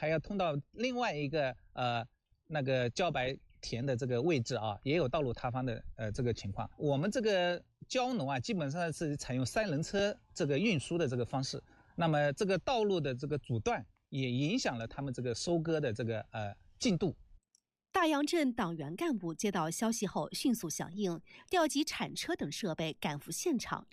还要通到另外一个那个茭白田的这个位置啊，也有道路塌方的这个情况。我们这个蕉农啊，基本上是采用3轮车这个运输的这个方式，那么这个道路的这个阻断也影响了他们这个收割的这个进度。 大杨镇党员干部接到消息后迅速响应，调集铲车等设备赶赴现场